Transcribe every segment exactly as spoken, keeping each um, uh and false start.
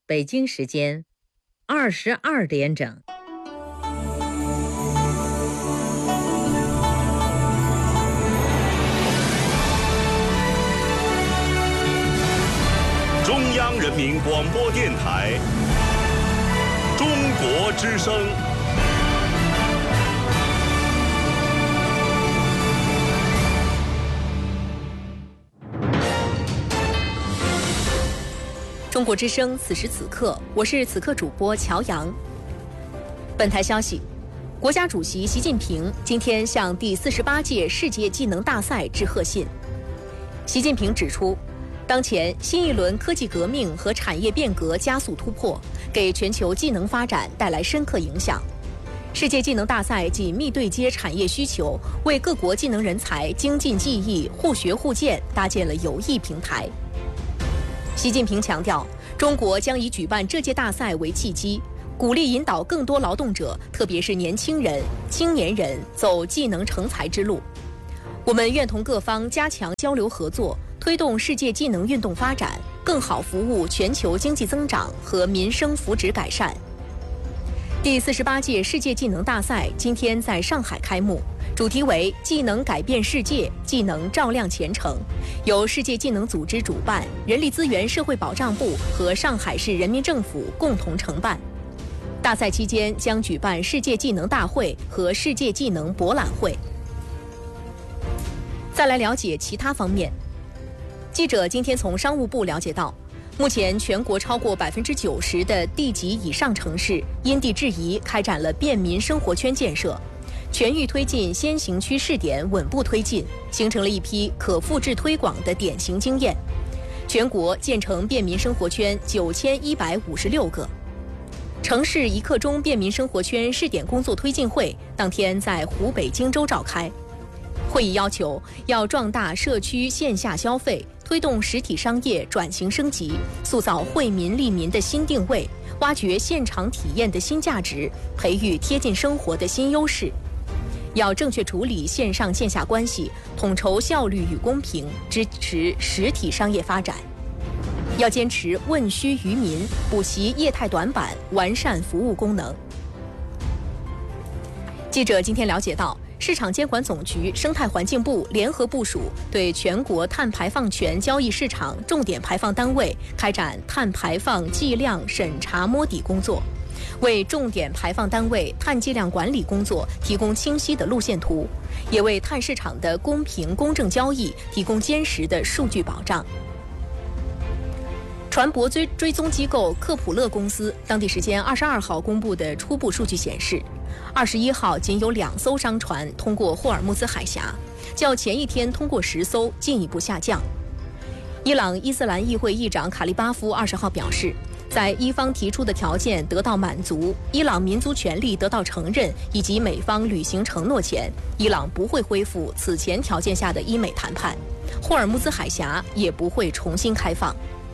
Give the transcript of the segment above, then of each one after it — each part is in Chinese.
北京时间二十二点整。 中央人民广播电台中国之声。 中国之声，此时此刻，我是此刻主播乔阳。本台消息，国家主席习近平今天向第四十八届世界技能大赛致贺信。习近平指出，当前新一轮科技革命和产业变革加速突破，给全球技能发展带来深刻影响。世界技能大赛紧密对接产业需求，为各国技能人才精进技艺、互学互鉴搭建了有益平台。习近平强调，中国将以举办这届大赛为契机，鼓励引导更多劳动者，特别是年轻人、青年人走技能成才之路。我们愿同各方加强交流合作，推动世界技能运动发展，更好服务全球经济增长和民生福祉改善。第四十八届世界技能大赛今天在上海开幕，主题为“技能改变世界，技能照亮前程”，由世界技能组织主办，人力资源社会保障部和上海市人民政府共同承办。大赛期间将举办世界技能大会和世界技能博览会。再来了解其他方面。记者今天从商务部了解到，目前全国超过百分之九十的地级以上城市因地制宜开展了便民生活圈建设，全域推进先行区试点稳步推进，形成了一批可复制推广的典型经验。全国建成便民生活圈九千一百五十六个。城市一刻钟便民生活圈试点工作推进会当天在湖北荆州召开。会议要求要壮大社区线下消费，推动实体商业转型升级，塑造惠民利民的新定位，挖掘现场体验的新价值，培育贴近生活的新优势。要正确处理线上线下关系，统筹效率与公平，支持实体商业发展。要坚持问需于民，补齐业态短板，完善服务功能。记者今天了解到，市场监管总局、生态环境部联合部署，对全国碳排放权交易市场重点排放单位开展碳排放计量审查摸底工作，为重点排放单位碳计量管理工作提供清晰的路线图，也为碳市场的公平公正交易提供坚实的数据保障。船舶追追踪机构科普勒公司当地时间二十二号公布的初步数据显示，二十一号仅有两艘商船通过霍尔木兹海峡，较前一天通过十艘进一步下降。伊朗伊斯兰议会议长卡利巴夫二十号表示，在伊方提出的条件得到满足，伊朗民族权利得到承认，以及美方履行承诺前，伊朗不会恢复此前条件下的伊美谈判，霍尔木兹海峡也不会重新开放。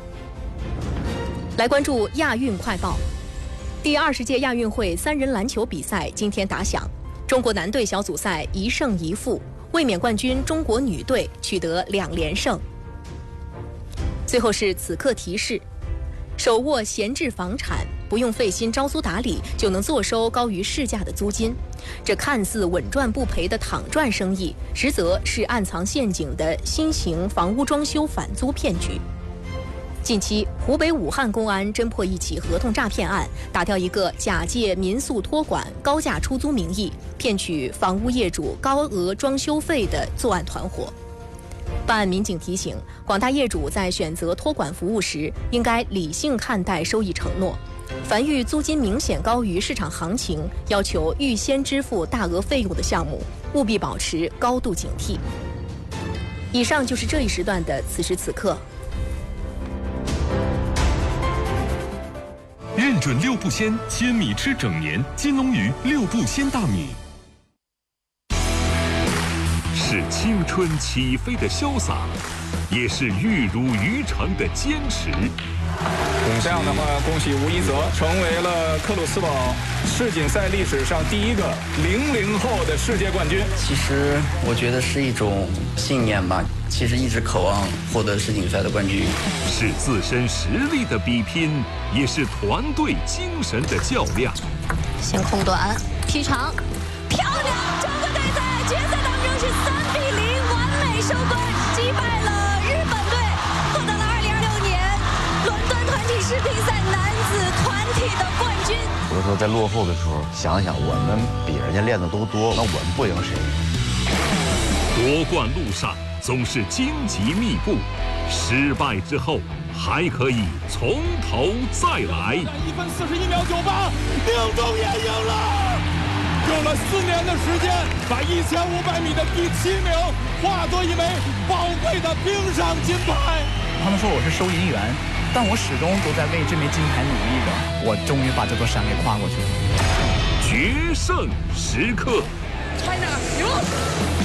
来关注亚运快报。第二十届亚运会三人篮球比赛今天打响，中国男队小组赛一胜一负，卫冕冠军中国女队取得两连胜。最后是此刻提示：手握闲置房产，不用费心招租打理，就能坐收高于市价的租金。这看似稳赚不赔的躺赚生意，实则是暗藏陷阱的新型房屋装修反租骗局。近期，湖北武汉公安侦破一起合同诈骗案，打掉一个假借民宿托管、高价出租名义骗取房屋业主高额装修费的作案团伙。办案民警提醒，广大业主在选择托管服务时，应该理性看待收益承诺。凡遇租金明显高于市场行情，要求预先支付大额费用的项目，务必保持高度警惕。以上就是这一时段的此时此刻。 认准六步鲜，鲜米吃整年。金龙鱼六步鲜大米，是青春起飞的潇洒， 也是玉如于成的坚持。 这样的话，恭喜吴一泽成为了克鲁斯堡世锦赛历史上第一个零零后的世界冠军。 其实我觉得是一种信念吧。其实一直渴望获得世锦赛的冠军， 是自身实力的比拼，也是团队精神的较量。 先控短，劈长，漂亮！中国队在决赛当中是三比零完美收官，击败了日本队，获得了二零二六年伦敦团体世乒赛男子团体的冠军。 有的时候在落后的时候，想想我们比人家练的都多，那我们不赢谁？ 夺冠路上总是荆棘密布，失败之后还可以从头再来。 一分四十一秒九八，宁中也赢了，用了四年的时间，把一千五百米的第七名化作一枚宝贵的冰上金牌。 他们说我是收银员，但我始终都在为这枚金牌努力着。我终于把这座山给跨过去了。 决胜时刻 ，China 赢了。